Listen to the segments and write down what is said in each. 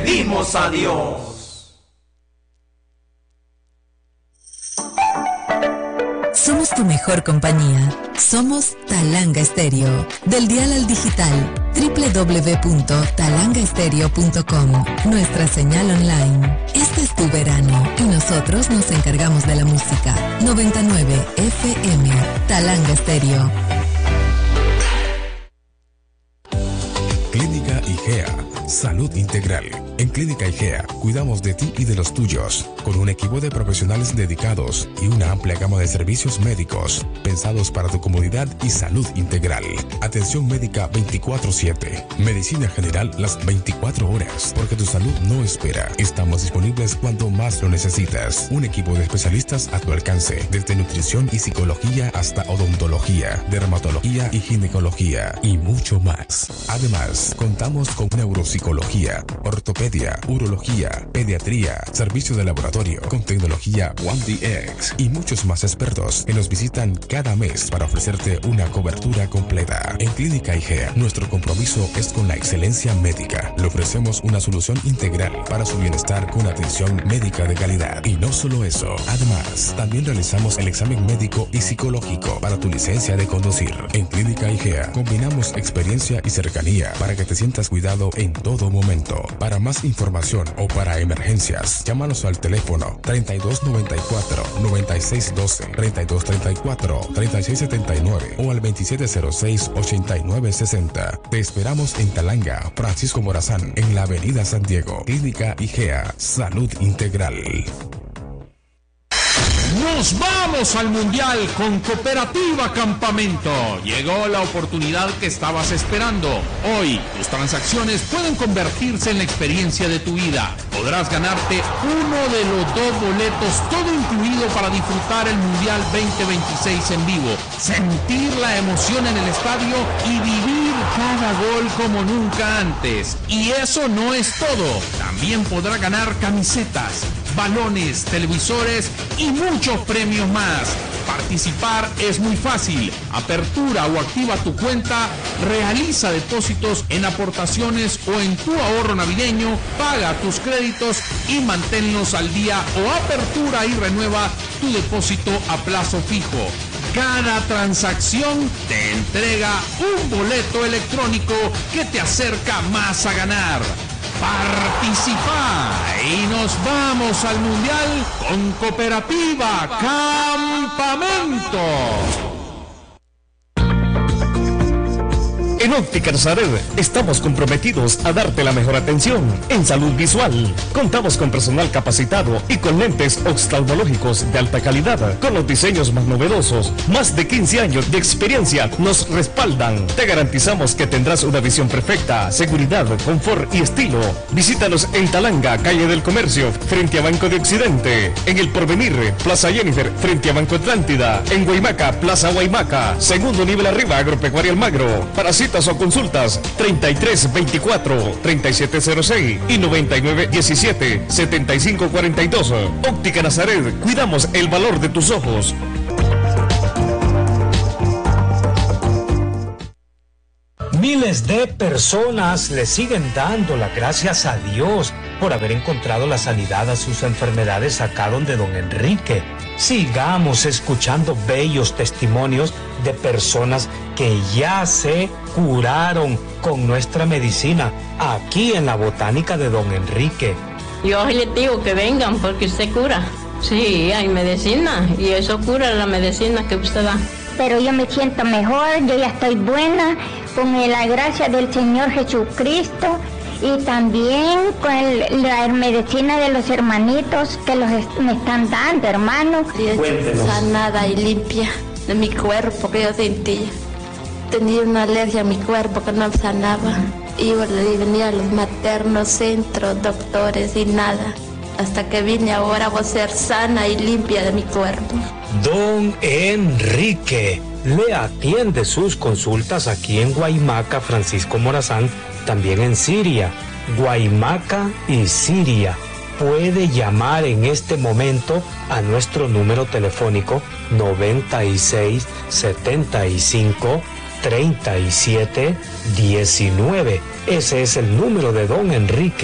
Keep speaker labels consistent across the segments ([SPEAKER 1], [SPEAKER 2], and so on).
[SPEAKER 1] pedimos a Dios.
[SPEAKER 2] Somos tu mejor compañía. Somos Talanga Estéreo. Del dial al digital, www.talangaestereo.com. Nuestra señal online. Este es tu verano y nosotros nos encargamos de la música. 99 FM. Talanga Estéreo.
[SPEAKER 3] Clínica IGEA, salud integral. En Clínica IGEA cuidamos de ti y de los tuyos, con un equipo de profesionales dedicados y una amplia gama de servicios médicos pensados para tu comodidad y salud integral. Atención médica 24/7, medicina general las 24 horas, porque tu salud no espera. Estamos disponibles cuando más lo necesitas. Un equipo de especialistas a tu alcance, desde nutrición y psicología hasta odontología, dermatología y ginecología y mucho más. Además, contamos con neuropsicología, ortopedia, urología, pediatría, servicio de laboratorio con tecnología 1DX y muchos más expertos que nos visitan cada mes para ofrecerte una cobertura completa. En Clínica IGEA, nuestro compromiso es con la excelencia médica. Le ofrecemos una solución integral para su bienestar con atención médica de calidad. Y no solo eso, además, también realizamos el examen médico y psicológico para tu licencia de conducir. En Clínica IGEA combinamos experiencia y cercanía para que te sientas cuidado en todo momento. Para más información o para emergencias, llámanos al teléfono 3294-9612, 3234-3679 o al 2706-8960. Te esperamos en Talanga, Francisco Morazán, en la Avenida San Diego. Clínica IGEA, salud integral.
[SPEAKER 4] Nos vamos al Mundial con Cooperativa Campamento. Llegó la oportunidad que estabas esperando. Hoy, tus transacciones pueden convertirse en la experiencia de tu vida. Podrás ganarte uno de los 2 boletos, todo incluido, para disfrutar el Mundial 2026 en vivo, sentir la emoción en el estadio y vivir cada gol como nunca antes. Y eso no es todo. También podrás ganar camisetas, balones, televisores y muchos premios más. Participar es muy fácil. Apertura o activa tu cuenta, realiza depósitos en aportaciones o en tu ahorro navideño, paga tus créditos y manténlos al día, o apertura y renueva tu depósito a plazo fijo. Cada transacción te entrega un boleto electrónico que te acerca más a ganar. Participa y nos vamos al Mundial con Cooperativa Campamento.
[SPEAKER 5] En Óptica Nazaret estamos comprometidos a darte la mejor atención en salud visual. Contamos con personal capacitado y con lentes oftalmológicos de alta calidad, con los diseños más novedosos. Más de 15 años de experiencia nos respaldan. Te garantizamos que tendrás una visión perfecta, seguridad, confort y estilo. Visítanos en Talanga, calle del Comercio, frente a Banco de Occidente. En El Porvenir, Plaza Jennifer, frente a Banco Atlántida. En Guaymaca, Plaza Guaymaca. Segundo nivel arriba, Agropecuaria Almagro. Para citas o consultas, 3324-3706 y 9917-7542. Óptica Nazaret, cuidamos el valor de tus ojos.
[SPEAKER 6] Miles de personas le siguen dando las gracias a Dios por haber encontrado la sanidad a sus enfermedades acá donde don Enrique. Sigamos escuchando bellos testimonios de personas que ya se curaron con nuestra medicina aquí en la botánica de don Enrique.
[SPEAKER 7] Yo les digo que vengan porque usted cura. Sí, hay medicina y eso cura, la medicina que usted da.
[SPEAKER 8] Pero yo me siento mejor, yo ya estoy buena con la gracia del Señor Jesucristo y también con la medicina de los hermanitos que me están dando, hermanos.
[SPEAKER 7] Sanada y limpia de mi cuerpo que yo sentía. Tenía una alergia a mi cuerpo que no sanaba. Y venía a los maternos, centros, doctores y nada. Hasta que vine ahora voy a ser sana y limpia de mi cuerpo.
[SPEAKER 6] Don Enrique le atiende sus consultas aquí en Guaymaca, Francisco Morazán, también en Siria, Guaymaca y Siria. Puede llamar en este momento a nuestro número telefónico 96 75 37 19. Ese es el número de don Enrique.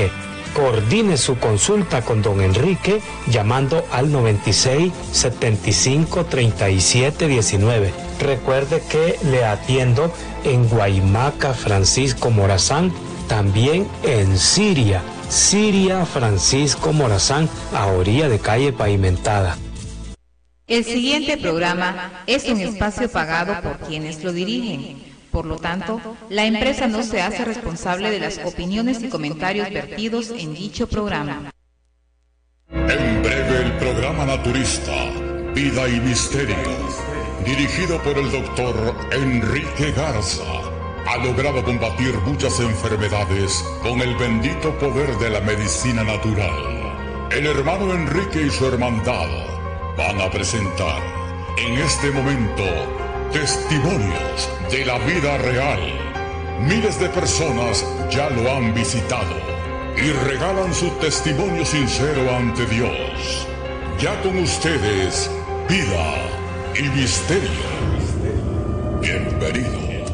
[SPEAKER 6] Coordine su consulta con don Enrique llamando al 96 75 37 19. Recuerde que le atiendo en Guaymaca, Francisco Morazán, también en Siria, Francisco Morazán, a orilla de calle pavimentada.
[SPEAKER 1] El siguiente programa es un espacio pagado por quienes lo dirigen. Por lo tanto, la empresa no se hace responsable de las opiniones y comentarios vertidos en dicho programa.
[SPEAKER 9] En breve, el programa naturista, Vida y Misterio, dirigido por el doctor Enrique Garza, ha logrado combatir muchas enfermedades con el bendito poder de la medicina natural. El hermano Enrique y su hermandad van a presentar en este momento testimonios de la vida real. Miles de personas ya lo han visitado y regalan su testimonio sincero ante Dios. Ya con ustedes, Vida y Misterio. Bienvenidos.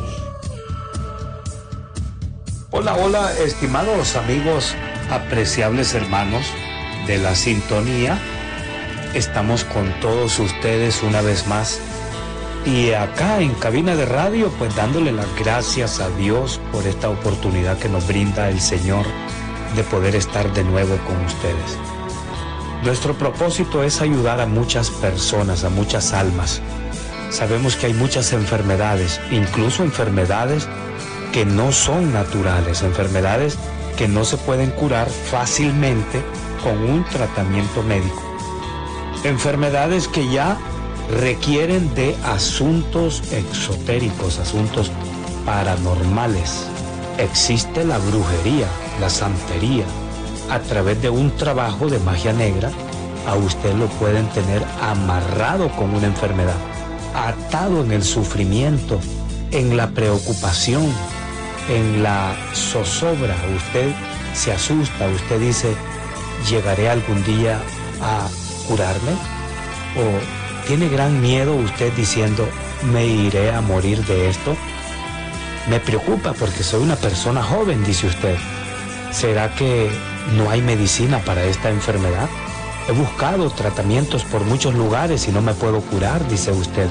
[SPEAKER 6] Hola, estimados amigos, apreciables hermanos de la sintonía. Estamos con todos ustedes una vez más. Y acá en cabina de radio, pues dándole las gracias a Dios por esta oportunidad que nos brinda el Señor de poder estar de nuevo con ustedes. Nuestro propósito es ayudar a muchas personas, a muchas almas. Sabemos que hay muchas enfermedades, incluso enfermedades que no son naturales, enfermedades que no se pueden curar fácilmente con un tratamiento médico. Enfermedades que ya requieren de asuntos exotéricos, asuntos paranormales. Existe la brujería, la santería. A través de un trabajo de magia negra, a usted lo pueden tener amarrado con una enfermedad, atado en el sufrimiento, en la preocupación, en la zozobra. Usted se asusta, usted dice, ¿llegaré algún día a curarme? O ¿tiene gran miedo usted diciendo, me iré a morir de esto? Me preocupa porque soy una persona joven, dice usted. ¿Será que no hay medicina para esta enfermedad? He buscado tratamientos por muchos lugares y no me puedo curar, dice usted.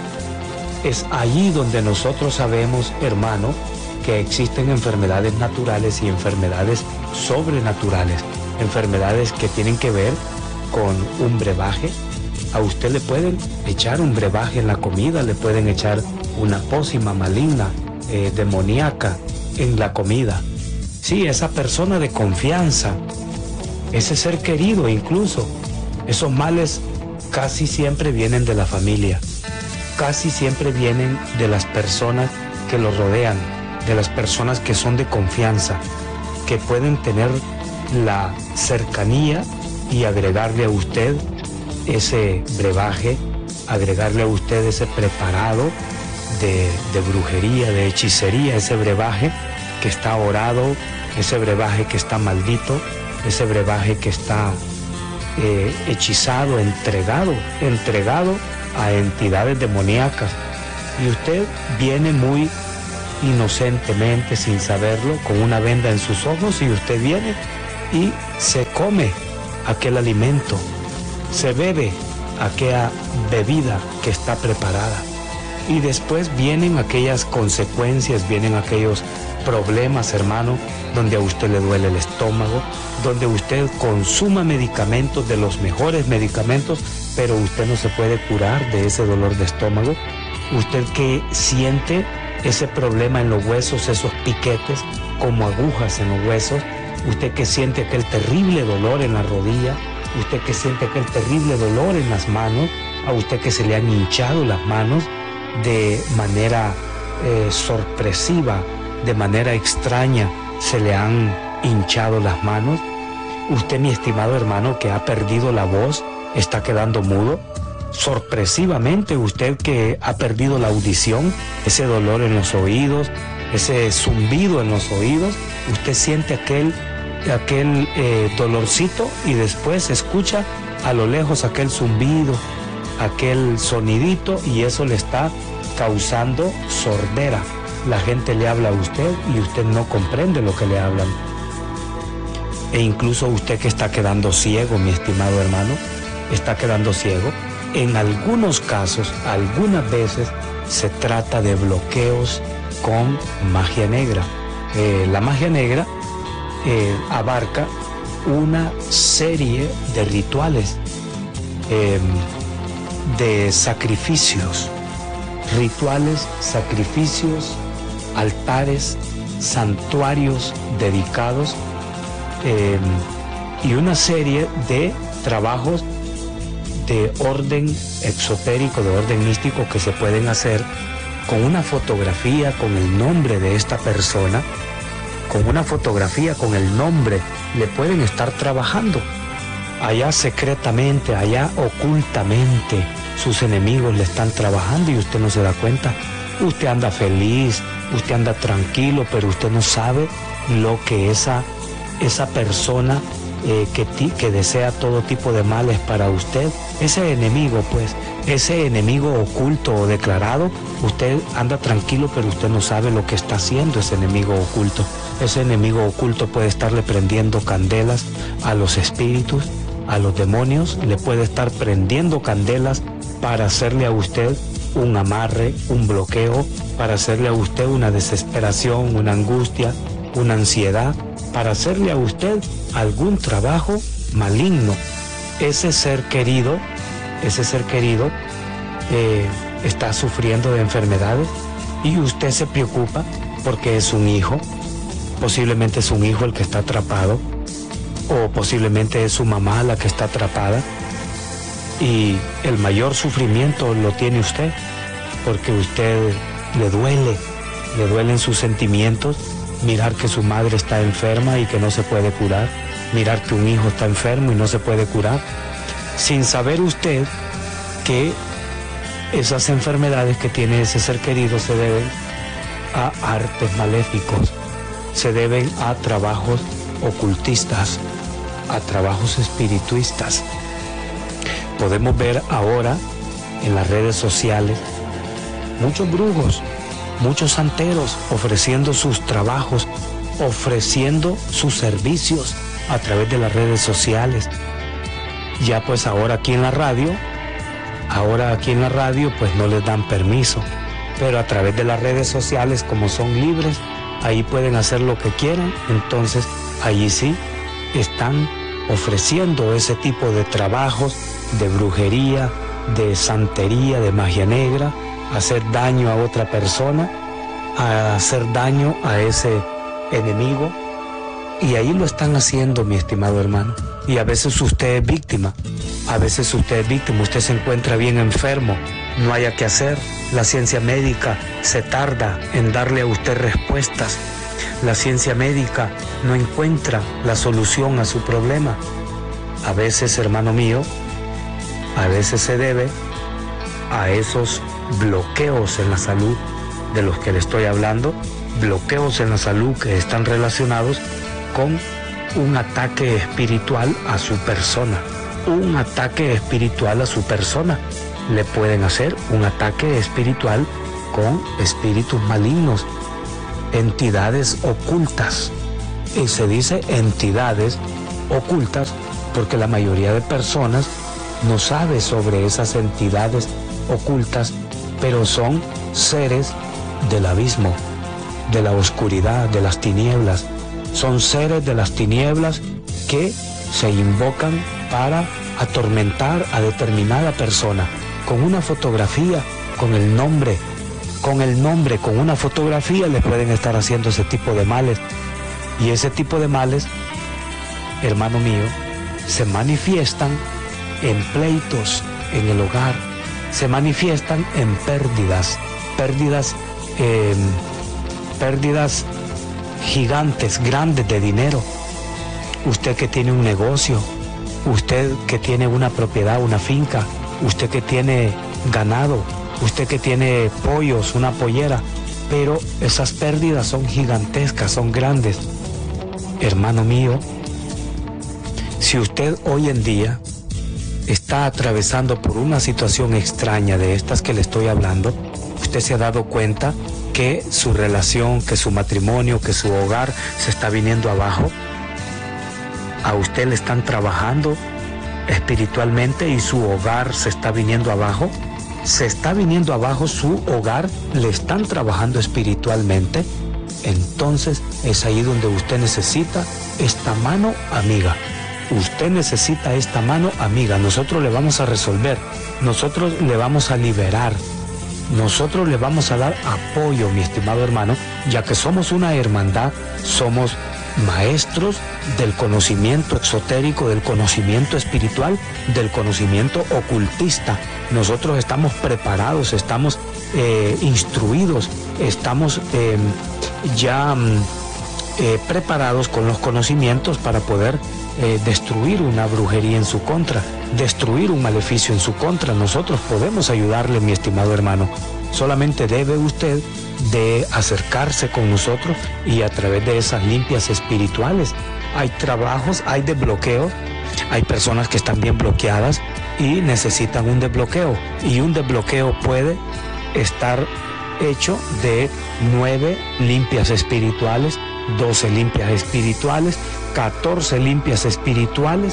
[SPEAKER 6] Es allí donde nosotros sabemos, hermano, que existen enfermedades naturales y enfermedades sobrenaturales. Enfermedades que tienen que ver con un brebaje. A usted le pueden echar un brebaje en la comida, le pueden echar una pócima maligna, demoníaca en la comida. Sí, esa persona de confianza, ese ser querido incluso, esos males casi siempre vienen de la familia, casi siempre vienen de las personas que lo rodean, de las personas que son de confianza, que pueden tener la cercanía y agregarle a usted ese brebaje, agregarle a usted ese preparado de brujería, de hechicería, ese brebaje que está orado, ese brebaje que está maldito, ese brebaje que está hechizado, entregado a entidades demoníacas. Y usted viene muy inocentemente, sin saberlo, con una venda en sus ojos, y usted viene y se come aquel alimento, se bebe aquella bebida que está preparada. Y después vienen aquellas consecuencias, vienen aquellos problemas, hermano, donde a usted le duele el estómago, donde usted consuma medicamentos, de los mejores medicamentos, pero usted no se puede curar de ese dolor de estómago. Usted que siente ese problema en los huesos, esos piquetes como agujas en los huesos, usted que siente aquel terrible dolor en la rodilla, usted que siente aquel terrible dolor en las manos, a usted que se le han hinchado las manos de manera sorpresiva, de manera extraña, se le han hinchado las manos. Usted, mi estimado hermano, que ha perdido la voz, está quedando mudo. Sorpresivamente, usted que ha perdido la audición, ese dolor en los oídos, ese zumbido en los oídos, usted siente aquel dolorcito y después escucha a lo lejos aquel zumbido, aquel sonidito, y eso le está causando sordera. La gente le habla a usted y usted no comprende lo que le hablan. e incluso usted que está quedando ciego, mi estimado hermano, está quedando ciego. En algunos casos, algunas veces, se trata de bloqueos con magia negra. La magia negra abarca una serie de rituales, de sacrificios, altares, santuarios dedicados, y una serie de trabajos de orden exotérico, de orden místico, que se pueden hacer con una fotografía, con el nombre de esta persona, con una fotografía, con el nombre, le pueden estar trabajando. Allá secretamente, allá ocultamente, sus enemigos le están trabajando y usted no se da cuenta. Usted anda feliz, usted anda tranquilo, pero usted no sabe lo que esa persona que desea todo tipo de males para usted, ese enemigo, pues, ese enemigo oculto o declarado, usted anda tranquilo, pero usted no sabe lo que está haciendo ese enemigo oculto. Ese enemigo oculto puede estarle prendiendo candelas a los espíritus, a los demonios, le puede estar prendiendo candelas para hacerle a usted un amarre, un bloqueo, para hacerle a usted una desesperación, una angustia, una ansiedad, para hacerle a usted algún trabajo maligno. Ese ser querido está sufriendo de enfermedades y usted se preocupa porque es un hijo, posiblemente es un hijo el que está atrapado, o posiblemente es su mamá la que está atrapada, y el mayor sufrimiento lo tiene usted porque usted le duelen sus sentimientos, mirar que su madre está enferma y que no se puede curar, mirar que un hijo está enfermo y no se puede curar, sin saber usted que esas enfermedades que tiene ese ser querido se deben a artes maléficos, se deben a trabajos ocultistas, a trabajos espirituistas. Podemos ver ahora en las redes sociales muchos brujos, muchos santeros ofreciendo sus trabajos, ofreciendo sus servicios a través de las redes sociales. Ya pues ahora aquí en la radio pues no les dan permiso, pero a través de las redes sociales, como son libres, ahí pueden hacer lo que quieran. Entonces allí sí están ofreciendo ese tipo de trabajos de brujería, de santería, de magia negra, hacer daño a otra persona, a hacer daño a ese enemigo, y ahí lo están haciendo, mi estimado hermano. Y a veces usted es víctima, usted se encuentra bien enfermo, no haya que hacer, la ciencia médica se tarda en darle a usted respuestas, la ciencia médica no encuentra la solución a su problema. A veces, hermano mío, a veces se debe a esos bloqueos en la salud de los que le estoy hablando, bloqueos en la salud que están relacionados con un ataque espiritual a su persona. Un ataque espiritual a su persona. Le pueden hacer un ataque espiritual con espíritus malignos, entidades ocultas. Y se dice entidades ocultas porque la mayoría de personas no sabe sobre esas entidades ocultas, pero son seres del abismo, de la oscuridad, de las tinieblas. Son seres de las tinieblas que se invocan para atormentar a determinada persona con una fotografía, con una fotografía le pueden estar haciendo ese tipo de males. Y ese tipo de males, hermano mío, se manifiestan en pleitos en el hogar, se manifiestan en pérdidas gigantes, grandes de dinero. Usted que tiene un negocio, usted que tiene una propiedad, una finca, usted que tiene ganado, usted que tiene pollos, una pollera, pero esas pérdidas son gigantescas, son grandes. Hermano mío, si usted hoy en día está atravesando por una situación extraña de estas que le estoy hablando, usted se ha dado cuenta que su relación, que su matrimonio, que su hogar se está viniendo abajo, a usted le están trabajando espiritualmente y su hogar se está viniendo abajo. Se está viniendo abajo su hogar, le están trabajando espiritualmente. Entonces es ahí donde usted necesita esta mano amiga. Usted necesita esta mano amiga. Nosotros le vamos a resolver, nosotros le vamos a liberar, nosotros le vamos a dar apoyo, mi estimado hermano, ya que somos una hermandad, somos maestros del conocimiento exotérico, del conocimiento espiritual, del conocimiento ocultista. Nosotros estamos preparados, estamos instruidos, estamos preparados con los conocimientos para poder destruir una brujería en su contra, destruir un maleficio en su contra. Nosotros podemos ayudarle, mi estimado hermano. Solamente debe usted de acercarse con nosotros y a través de esas limpias espirituales. Hay trabajos, hay desbloqueos, hay personas que están bien bloqueadas y necesitan un desbloqueo. Y un desbloqueo puede estar hecho de 9 limpias espirituales, 12 limpias espirituales, 14 limpias espirituales,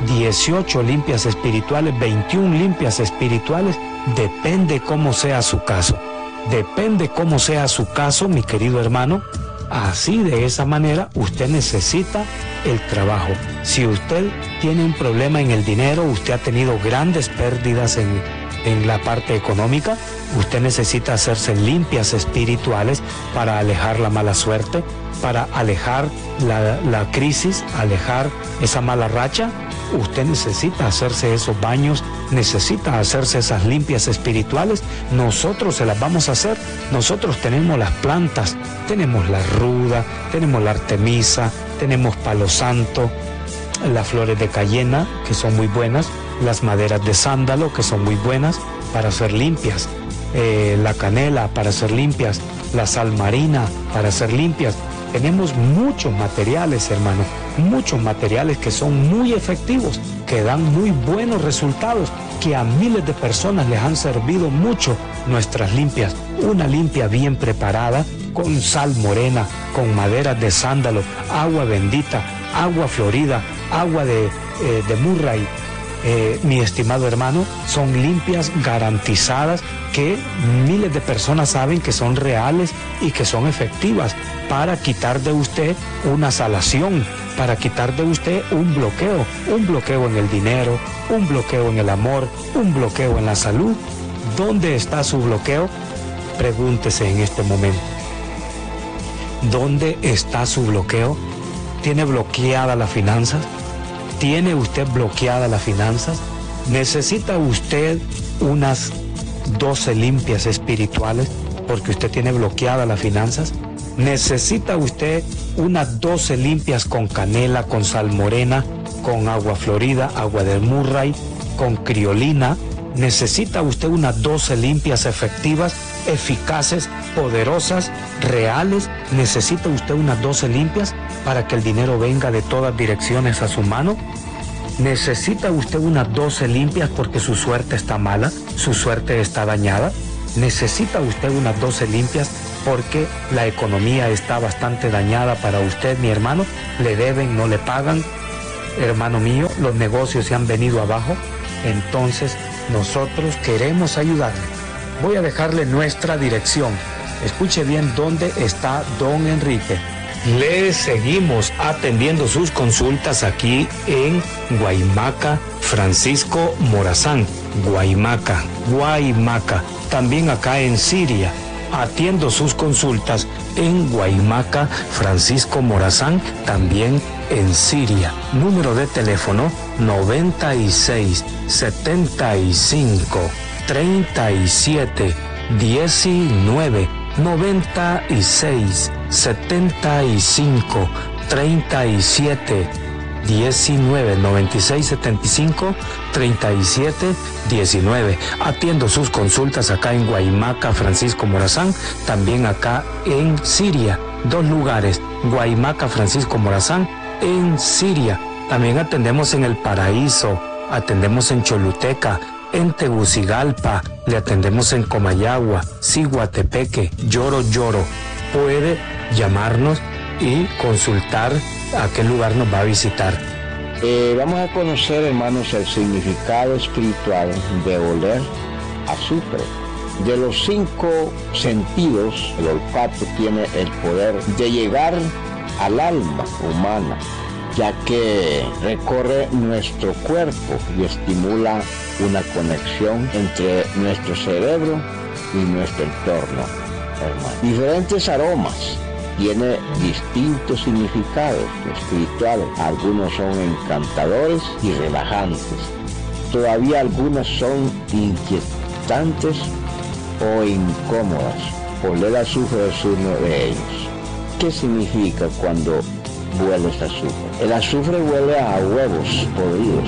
[SPEAKER 6] 18 limpias espirituales, 21 limpias espirituales. Depende cómo sea su caso. Depende cómo sea su caso, mi querido hermano. Así, de esa manera, usted necesita el trabajo. Si usted tiene un problema en el dinero, usted ha tenido grandes pérdidas en la parte económica, usted necesita hacerse limpias espirituales para alejar la mala suerte, para alejar la crisis, alejar esa mala racha. Usted necesita hacerse esos baños, necesita hacerse esas limpias espirituales. Nosotros se las vamos a hacer. Nosotros tenemos las plantas, tenemos la ruda, tenemos la artemisa, tenemos palo santo, las flores de cayena, que son muy buenas, las maderas de sándalo, que son muy buenas para hacer limpias, la canela para hacer limpias, la sal marina para hacer limpias. Tenemos muchos materiales, hermano, muchos materiales que son muy efectivos, que dan muy buenos resultados, que a miles de personas les han servido mucho nuestras limpias. Una limpia bien preparada, con sal morena, con maderas de sándalo, agua bendita, agua florida, agua de Murray. Mi estimado hermano, son limpias garantizadas que miles de personas saben que son reales y que son efectivas para quitar de usted una salación, para quitar de usted un bloqueo en el dinero, un bloqueo en el amor, un bloqueo en la salud. ¿Dónde está su bloqueo? Pregúntese en este momento. ¿Dónde está su bloqueo? ¿Tiene bloqueada las finanzas? ¿Tiene usted bloqueadas las finanzas? ¿Necesita usted unas 12 limpias espirituales porque usted tiene bloqueadas las finanzas? ¿Necesita usted unas 12 limpias con canela, con sal morena, con agua florida, agua de Murray, con criolina? ¿Necesita usted unas 12 limpias efectivas, eficaces, poderosas, reales? ¿Necesita usted unas 12 limpias para que el dinero venga de todas direcciones a su mano? ¿Necesita usted unas 12 limpias porque su suerte está mala, su suerte está dañada? ¿Necesita usted unas 12 limpias porque la economía está bastante dañada para usted, mi hermano? ¿Le deben, no le pagan? Hermano mío, los negocios se han venido abajo. Entonces, nosotros queremos ayudarle. Voy a dejarle nuestra dirección. Escuche bien dónde está don Enrique. Le seguimos atendiendo sus consultas aquí en Guaymaca, Francisco Morazán. Guaymaca. También acá en Siria. Atiendo sus consultas en Guaymaca, Francisco Morazán, también en Siria. Número de teléfono 96 75 37 19 96 75 37 19 96 75 37 19. Atiendo sus consultas acá en Guaymaca, Francisco Morazán, también acá en Siria. 2 lugares, Guaymaca, Francisco Morazán, en Siria. También atendemos en El Paraíso, atendemos en Choluteca, en Tegucigalpa, le atendemos en Comayagua, Ciguatepeque, Lloro. Puede llamarnos y consultar a qué lugar nos va a visitar.
[SPEAKER 10] Vamos a conocer, hermanos, el significado espiritual de oler azufre. De los 5 sentidos, el olfato tiene el poder de llegar al alma humana, ya que recorre nuestro cuerpo y estimula una conexión entre nuestro cerebro y nuestro entorno, hermano. Diferentes aromas tienen distintos significados espirituales. Algunos son encantadores y relajantes. Todavía algunas son inquietantes o incómodas. Oler azufre es uno de ellos. ¿Qué significa cuando hueles azufre? El azufre huele a huevos podridos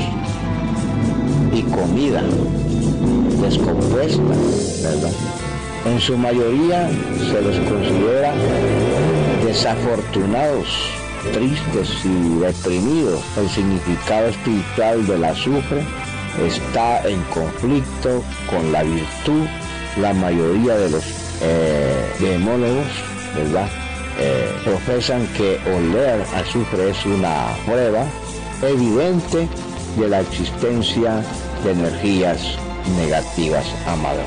[SPEAKER 10] y comida descompuesta, ¿verdad? En su mayoría se les considera desafortunados, tristes y deprimidos. El significado espiritual del azufre está en conflicto con la virtud. La mayoría de los demólogos, ¿verdad?, profesan que oler azufre es una prueba evidente de la existencia de energías negativas, amadas.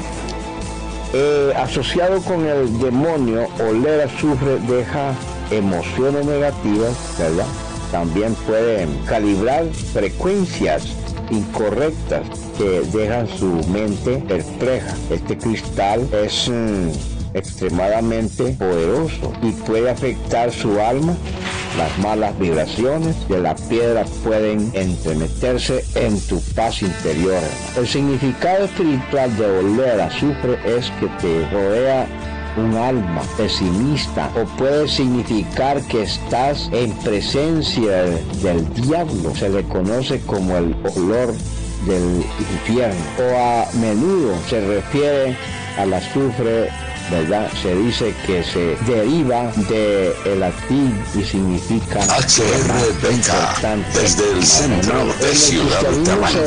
[SPEAKER 10] Asociado con el demonio, oler azufre deja emociones negativas, ¿verdad? También pueden calibrar frecuencias incorrectas que dejan su mente perpleja. Este cristal es extremadamente poderoso y puede afectar su alma. Las malas vibraciones de la piedra pueden entremeterse en tu paz interior. El significado espiritual de oler azufre es que te rodea un alma pesimista, o puede significar que estás en presencia del diablo. Se le conoce como el olor del infierno, o a menudo se refiere al azufre, ¿verdad? Se dice que se deriva del latín y significa
[SPEAKER 11] HRPK desde el centro de Ciudad Bucaramanga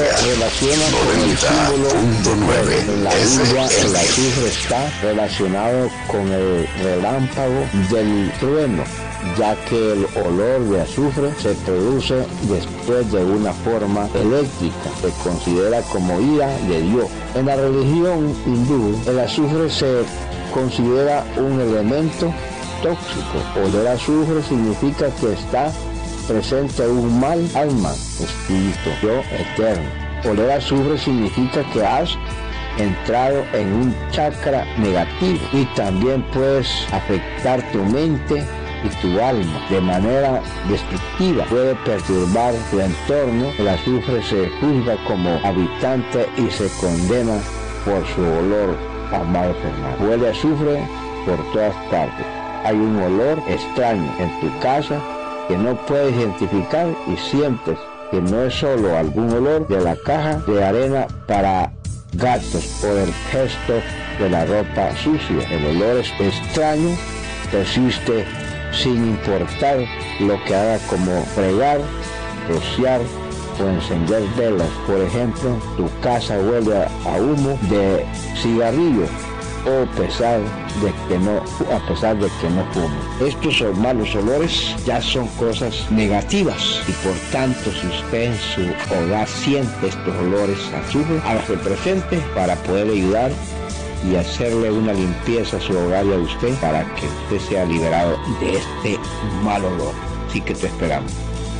[SPEAKER 11] 90.9
[SPEAKER 10] en la Biblia. El azufre está relacionado con el relámpago del trueno, ya que el olor de azufre se produce después de una forma eléctrica. Se considera como ira de Dios. En la religión hindú, el azufre se considera un elemento tóxico. Oler azufre significa que está presente un mal alma, espíritu, yo eterno. Oler azufre significa que has entrado en un chakra negativo y también puedes afectar tu mente y tu alma de manera destructiva. Puede perturbar tu entorno. El azufre se juzga como habitante y se condena por su olor. Amado Fernando, huele a azufre por todas partes. Hay un olor extraño en tu casa que no puedes identificar y sientes que no es solo algún olor de la caja de arena para gatos o del gesto de la ropa sucia. El olor es extraño, persiste sin importar lo que haga, como fregar, rociar o encender velas. Por ejemplo, tu casa huele a humo de cigarrillo a pesar de que no fume. Estos malos olores ya son cosas negativas y por tanto, si usted en su hogar siente estos olores a azufre, hágase presente para poder ayudar y hacerle una limpieza a su hogar y a usted para que usted sea liberado de este mal olor. Así que te esperamos.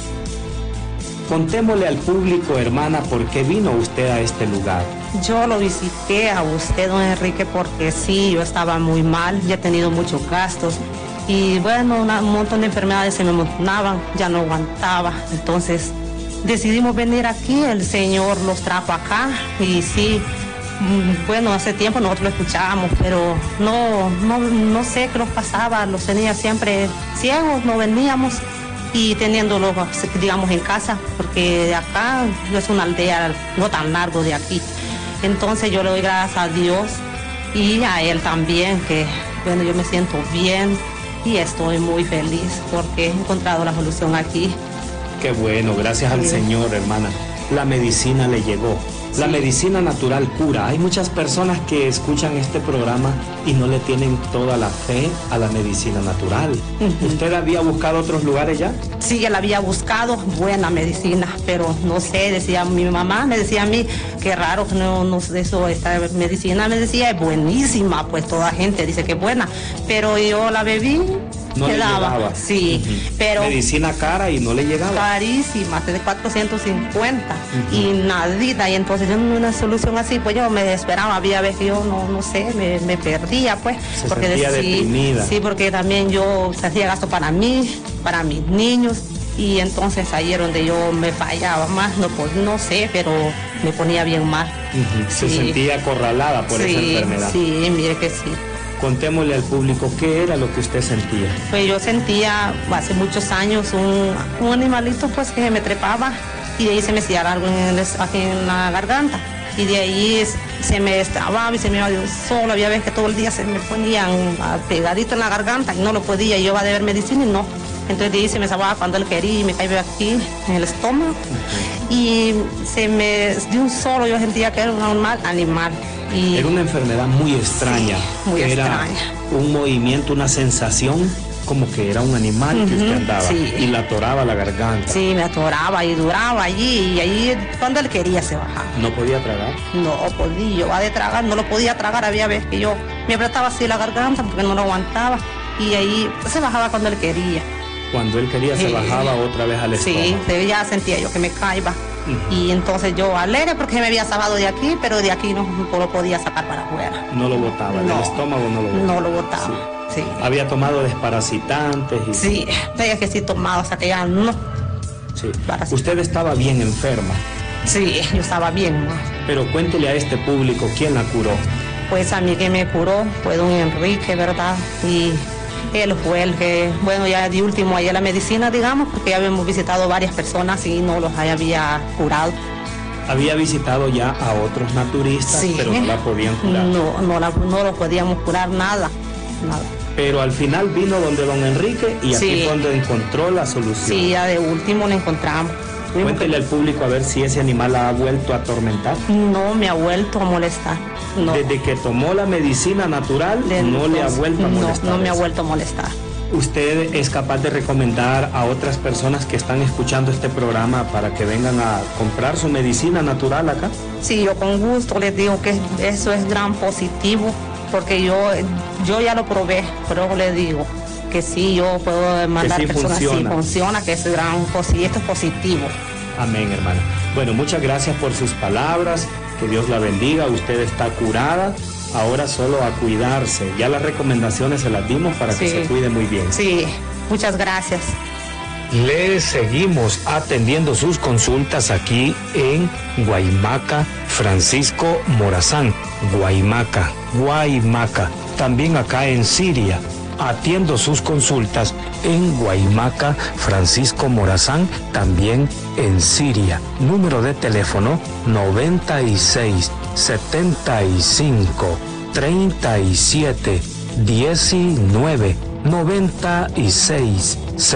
[SPEAKER 6] Contémosle al público, hermana, por qué vino usted a este lugar.
[SPEAKER 12] Yo lo visité a usted, don Enrique, porque sí, yo estaba muy mal, ya he tenido muchos gastos y bueno, un montón de enfermedades se me montaban, ya no aguantaba. Entonces decidimos venir aquí, el Señor los trajo acá y sí, bueno, hace tiempo nosotros lo escuchábamos, pero no sé qué nos pasaba, los tenía siempre ciegos, no veníamos. Y teniéndolo, digamos, en casa, porque de acá es una aldea no tan largo de aquí. Entonces yo le doy gracias a Dios y a Él también, que bueno, yo me siento bien y estoy muy feliz porque he encontrado la solución aquí.
[SPEAKER 6] Qué bueno, gracias al Señor, hermana. La medicina le llegó.
[SPEAKER 13] La medicina natural cura. Hay muchas personas que escuchan este programa y no le tienen toda la fe a la medicina natural. ¿Usted había buscado otros lugares ya?
[SPEAKER 12] Sí, ya la había buscado, buena medicina, pero no sé, decía mi mamá, me decía a mí, qué raro que no eso, esta medicina me decía, es buenísima, pues toda gente dice que es buena, pero yo la bebí.
[SPEAKER 13] No le llegaba.
[SPEAKER 12] Sí, pero
[SPEAKER 13] medicina cara y no le llegaba.
[SPEAKER 12] Carísima, de 450 y nadita. Y entonces yo una solución así, pues yo me esperaba, había veces que yo no sé, me perdía, pues.
[SPEAKER 13] Se sentía deprimida.
[SPEAKER 12] Sí, porque también yo hacía gasto para mí, para mis niños. Y entonces ahí era donde yo me fallaba más, no sé, pero me ponía bien mal.
[SPEAKER 13] Se sentía acorralada por esa enfermedad.
[SPEAKER 12] Sí, mire que sí.
[SPEAKER 13] Contémosle al público qué era lo que usted sentía.
[SPEAKER 12] Pues yo sentía hace muchos años un animalito pues que me trepaba y de ahí se me hacía algo aquí en la garganta y de ahí se me destrababa y se me iba solo. Había veces que todo el día se me ponían pegadito en la garganta y no lo podía, y yo iba a beber medicina y no. Entonces de ahí se me sababa cuando él quería y me caía aquí en el estómago y de un solo yo sentía que era un animal. Y
[SPEAKER 13] era una enfermedad muy extraña.
[SPEAKER 12] Sí, muy
[SPEAKER 13] era
[SPEAKER 12] extraña.
[SPEAKER 13] Un movimiento, una sensación como que era un animal que usted andaba y le atoraba la garganta.
[SPEAKER 12] Sí, me atoraba y duraba allí y ahí cuando él quería se bajaba.
[SPEAKER 13] ¿No podía tragar?
[SPEAKER 12] No podía, yo de tragar, no lo podía tragar, había veces que yo me apretaba así la garganta porque no lo aguantaba y ahí se bajaba cuando él quería.
[SPEAKER 13] Cuando él quería se bajaba otra vez al estómago.
[SPEAKER 12] Sí, ya sentía yo que me caía. Y entonces yo alegre porque me había sacado de aquí, pero de aquí no lo podía sacar para afuera.
[SPEAKER 13] No lo botaba, del estómago no lo botaba.
[SPEAKER 12] No lo botaba, sí.
[SPEAKER 13] Había tomado desparasitantes.
[SPEAKER 12] Sí, veía que sí tomaba, o sea que ya no.
[SPEAKER 13] Sí. ¿Usted estaba bien enferma?
[SPEAKER 12] Sí, yo estaba bien mal.
[SPEAKER 13] Pero cuéntele a este público, ¿quién la curó?
[SPEAKER 12] Pues a mí que me curó fue don Enrique, ¿verdad? Y él fue el que, bueno, ya de último ahí la medicina, digamos, porque ya habíamos visitado varias personas y no los había curado.
[SPEAKER 13] Había visitado ya a otros naturistas, pero no la podían curar.
[SPEAKER 12] No lo podíamos curar, nada.
[SPEAKER 13] Pero al final vino donde don Enrique y aquí fue donde encontró la solución.
[SPEAKER 12] Sí, ya de último lo encontramos.
[SPEAKER 13] Cuéntele al público a ver si ese animal la ha vuelto a atormentar.
[SPEAKER 12] No me ha vuelto a molestar. No.
[SPEAKER 13] Desde que tomó la medicina natural, no le ha vuelto a molestar.
[SPEAKER 12] No me ha vuelto a molestar.
[SPEAKER 13] ¿Usted es capaz de recomendar a otras personas que están escuchando este programa para que vengan a comprar su medicina natural acá?
[SPEAKER 12] Sí, yo con gusto les digo que eso es gran positivo, porque yo ya lo probé, pero le digo que sí, yo puedo mandar personas, sí funciona, que es gran positivo, esto es positivo.
[SPEAKER 13] Amén, hermana. Bueno, muchas gracias por sus palabras, que Dios la bendiga, usted está curada, ahora solo a cuidarse, ya las recomendaciones se las dimos para que se cuide muy bien.
[SPEAKER 12] Sí, muchas gracias.
[SPEAKER 6] Le seguimos atendiendo sus consultas aquí en Guaymaca, Francisco Morazán, Guaymaca, también acá en Siria. Atiendo sus consultas en Guaymaca, Francisco Morazán, también en Siria. Número de teléfono 96 75 37 19 96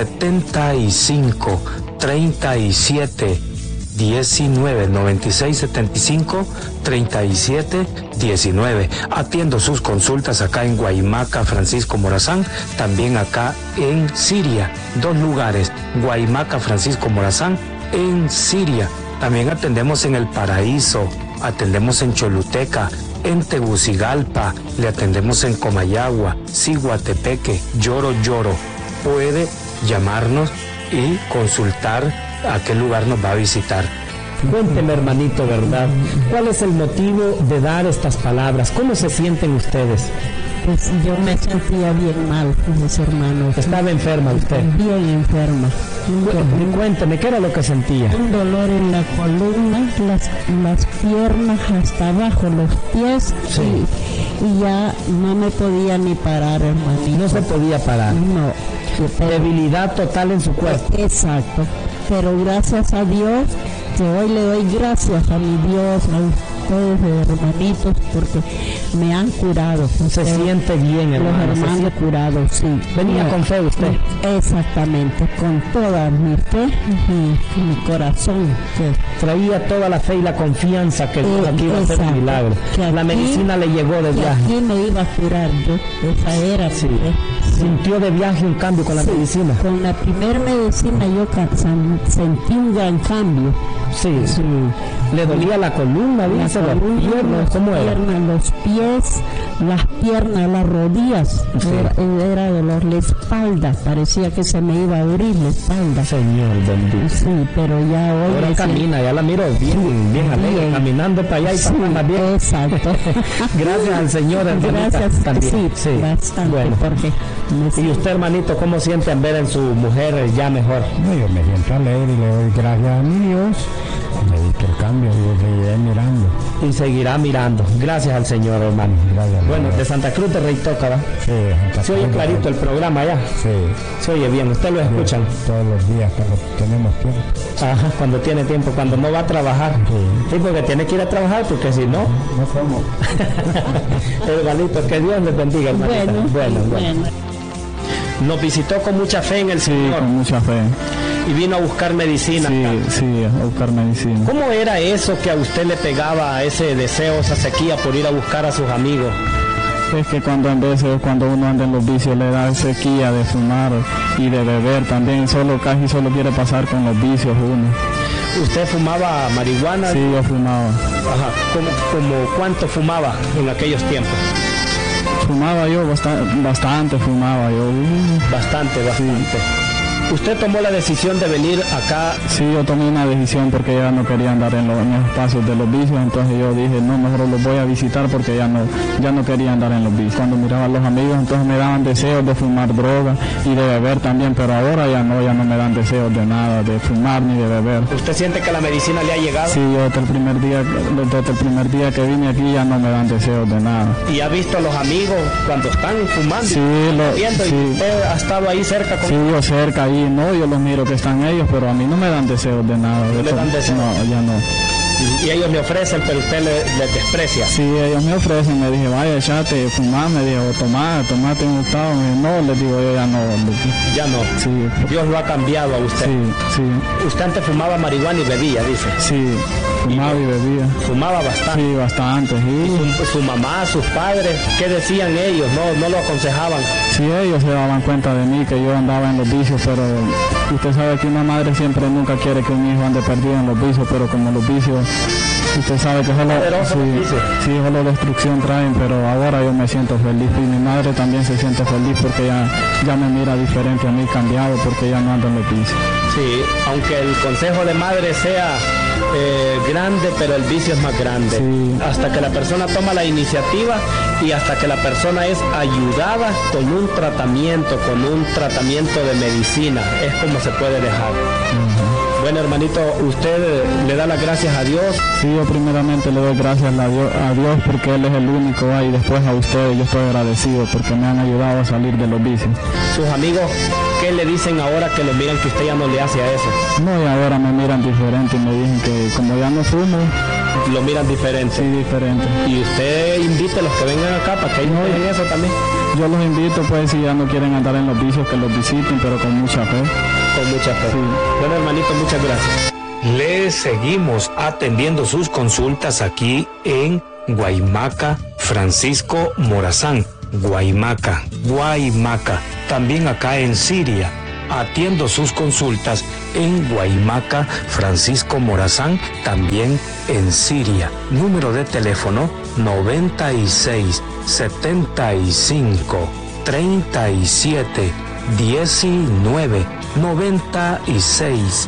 [SPEAKER 6] 75 37 19 96 75 37 19. Atiendo sus consultas acá en Guaymaca, Francisco Morazán, también acá en Siria. 2 lugares, Guaymaca, Francisco Morazán, en Siria. También atendemos en El Paraíso, atendemos en Choluteca, en Tegucigalpa, le atendemos en Comayagua, Ciguatepeque, Lloro. Puede llamarnos y consultar a qué lugar nos va a visitar.
[SPEAKER 14] Cuénteme, hermanito, ¿verdad? ¿Cuál es el motivo de dar estas palabras? ¿Cómo se sienten ustedes?
[SPEAKER 15] Pues yo me sentía bien mal con mis hermanos.
[SPEAKER 14] ¿Estaba enferma usted?
[SPEAKER 15] Bien enferma.
[SPEAKER 14] Cuénteme, ¿qué era lo que sentía?
[SPEAKER 15] Un dolor en la columna, las piernas hasta abajo, los pies.
[SPEAKER 14] Sí.
[SPEAKER 15] Y ya no me podía ni parar, hermanito.
[SPEAKER 14] No se podía parar.
[SPEAKER 15] No.
[SPEAKER 14] Debilidad total en su cuerpo.
[SPEAKER 15] Exacto. Pero gracias a Dios, que hoy le doy gracias a mi Dios, ustedes, hermanitos, porque me han curado.
[SPEAKER 14] Se siente bien, hermano.
[SPEAKER 15] Los hermanos curados, sí.
[SPEAKER 14] Venía con fe usted.
[SPEAKER 15] Exactamente, con toda mi fe y mi corazón.
[SPEAKER 14] Traía toda la fe y la confianza que aquí iba a hacer un milagro. La medicina le llegó de viaje.
[SPEAKER 15] Aquí me iba a curar yo, esa era.
[SPEAKER 14] Sí. ¿Sintió de viaje un cambio con la medicina?
[SPEAKER 15] Con la primera medicina yo sentí un gran cambio.
[SPEAKER 14] Sí. ¿Le dolía la columna, dice, las piernas? ¿Cómo era?
[SPEAKER 15] Los pies, las piernas, las rodillas.
[SPEAKER 14] Sí.
[SPEAKER 15] Era dolor, la espalda, parecía que se me iba a abrir la espalda.
[SPEAKER 14] Señor bendito.
[SPEAKER 15] Sí, pero ya hoy...
[SPEAKER 14] Ahora camina, ya la miro bien alegre, caminando para allá y para acá más bien.
[SPEAKER 15] Exacto.
[SPEAKER 14] Gracias al Señor, hermanita.
[SPEAKER 15] Gracias,
[SPEAKER 14] también.
[SPEAKER 15] Sí, bastante, bueno. Porque...
[SPEAKER 14] ¿Y usted, hermanito, cómo siente en ver en su mujer ya mejor?
[SPEAKER 16] No, yo me siento alegre y le doy gracias a mi Dios. Me he visto el cambio y seguiré mirando.
[SPEAKER 14] Y seguirá mirando. Gracias al Señor, hermano.
[SPEAKER 16] Gracias.
[SPEAKER 14] Bueno, de Santa Cruz de Rey Toca, ¿va?
[SPEAKER 16] Sí,
[SPEAKER 14] se oye clarito el programa ya.
[SPEAKER 16] Sí.
[SPEAKER 14] Se oye bien, ¿usted lo escuchan?
[SPEAKER 16] Todos los días cuando tenemos tiempo.
[SPEAKER 14] Ajá, cuando tiene tiempo, cuando no va a trabajar. Sí, porque tiene que ir a trabajar, porque si no...
[SPEAKER 16] No somos.
[SPEAKER 14] Hermanito, que Dios les bendiga, hermanita. Bueno. Nos visitó con mucha fe en el Señor.
[SPEAKER 17] Sí, con mucha fe.
[SPEAKER 14] Y vino a buscar medicina.
[SPEAKER 17] Sí, a buscar medicina.
[SPEAKER 14] ¿Cómo era eso que a usted le pegaba, ese deseo, esa sequía por ir a buscar a sus amigos?
[SPEAKER 17] Es que cuando uno anda en los vicios le da sequía de fumar y de beber también, casi solo quiere pasar con los vicios uno.
[SPEAKER 14] ¿Usted fumaba marihuana?
[SPEAKER 17] Sí, yo fumaba.
[SPEAKER 14] Ajá. ¿Cómo cuánto fumaba en aquellos tiempos?
[SPEAKER 17] Fumaba yo bastante, fumaba yo.
[SPEAKER 14] Bastante. Sí. ¿Usted tomó la decisión de venir acá?
[SPEAKER 17] Sí, yo tomé una decisión porque ya no quería andar en los pasos de los vicios, entonces yo dije, no, mejor los voy a visitar porque ya no quería andar en los vicios. Cuando miraba a los amigos, entonces me daban deseos de fumar droga y de beber también, pero ahora ya no me dan deseos de nada, de fumar ni de beber.
[SPEAKER 14] ¿Usted siente que la medicina le ha llegado?
[SPEAKER 17] Sí, yo desde el primer día que vine aquí ya no me dan deseos de nada.
[SPEAKER 14] ¿Y ha visto a los amigos cuando están fumando?
[SPEAKER 17] Sí,
[SPEAKER 14] ¿Y usted ha estado ahí cerca con
[SPEAKER 17] ellos? Sí, yo cerca ahí. No, yo los miro que están ellos, pero a mí no me dan deseos de nada.
[SPEAKER 14] ¿No le dan deseos?
[SPEAKER 17] No, ya no.
[SPEAKER 14] Y ellos le ofrecen, pero usted les desprecia.
[SPEAKER 17] Sí, ellos me ofrecen, me dije, vaya, echate, fumar, me dijo, tomate un gustado. No, les digo, yo ya no.
[SPEAKER 14] Ya no.
[SPEAKER 17] Sí.
[SPEAKER 14] Dios lo ha cambiado a usted.
[SPEAKER 17] Sí.
[SPEAKER 14] Usted antes fumaba marihuana y bebía, dice.
[SPEAKER 17] Sí, fumaba y bebía.
[SPEAKER 14] Fumaba bastante.
[SPEAKER 17] Sí, bastante. Sí.
[SPEAKER 14] ¿Y su mamá, sus padres, qué decían ellos? ¿No lo aconsejaban?
[SPEAKER 17] Sí, ellos se daban cuenta de mí, que yo andaba en los vicios, pero usted sabe que una madre siempre nunca quiere que un hijo ande perdido en los vicios, pero como los vicios, usted sabe que solo destrucción traen, pero ahora yo me siento feliz y mi madre también se siente feliz porque ya me mira diferente a mí, cambiado, porque ya no ando en los vicios.
[SPEAKER 14] Sí, aunque el consejo de madre sea grande, pero el vicio es más grande.
[SPEAKER 17] Sí.
[SPEAKER 14] Hasta que la persona toma la iniciativa y hasta que la persona es ayudada con un tratamiento de medicina, es como se puede dejar. Bueno, hermanito, ¿usted le da las gracias a Dios?
[SPEAKER 17] Sí, yo primeramente le doy gracias a Dios porque Él es el único, y después a ustedes yo estoy agradecido porque me han ayudado a salir de los vicios.
[SPEAKER 14] ¿Sus amigos qué le dicen ahora que lo miran que usted ya no le hace a eso?
[SPEAKER 17] No, y ahora me miran diferente y me dicen que como ya no fumo...
[SPEAKER 14] ¿Lo miran diferente?
[SPEAKER 17] Sí, diferente.
[SPEAKER 14] ¿Y usted invita a los que vengan acá para que ellos vean eso también?
[SPEAKER 17] Yo los invito, pues, si ya no quieren andar en los vicios, que los visiten, pero con mucha fe.
[SPEAKER 14] Con mucha fe.
[SPEAKER 17] Sí.
[SPEAKER 14] Bueno, hermanito, muchas gracias.
[SPEAKER 6] Le seguimos atendiendo sus consultas aquí en Guaymaca, Francisco Morazán. Guaymaca. También acá en Siria. Atiendo sus consultas en Guaymaca, Francisco Morazán, también en Siria. Número de teléfono 96 75 37 19 96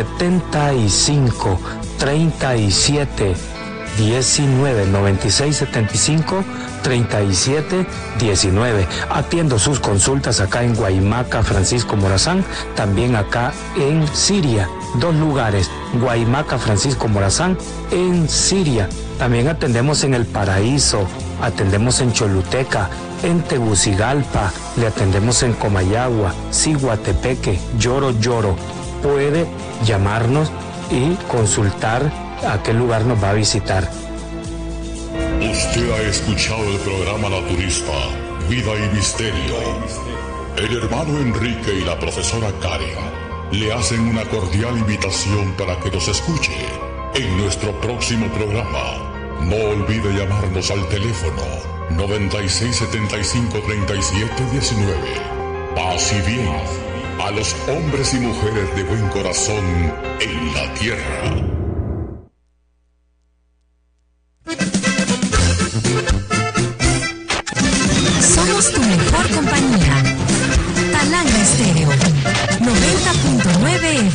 [SPEAKER 6] 75 37 19 96 75 37 19. Atiendo sus consultas acá en Guaymaca, Francisco Morazán, también acá en Siria. 2 lugares, Guaymaca, Francisco Morazán, en Siria. También atendemos en El Paraíso, atendemos en Choluteca, en Tegucigalpa, le atendemos en Comayagua, Ciguatepeque, Lloro. Puede llamarnos y consultar a qué lugar nos va a visitar.
[SPEAKER 9] Usted ha escuchado el programa naturista Vida y Misterio. El hermano Enrique y la profesora Karen le hacen una cordial invitación para que nos escuche en nuestro próximo programa. No olvide llamarnos al teléfono 9675-3719. Paz y bien a los hombres y mujeres de buen corazón en la tierra.
[SPEAKER 2] Somos tu mejor compañía. Talanga Estéreo 90.9